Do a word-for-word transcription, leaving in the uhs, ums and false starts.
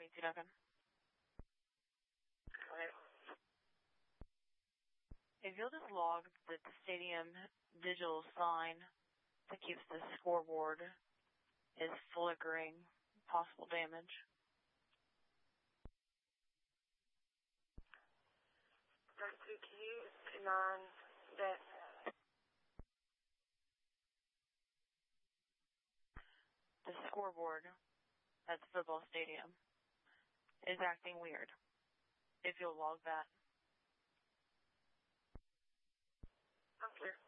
seventy-two Duncan. Okay. If you'll just log that the stadium digital sign that keeps the scoreboard is flickering, possible damage. thirty-two, can you confirm that? The scoreboard at the football stadium is acting weird. If you'll log that. I'm clear.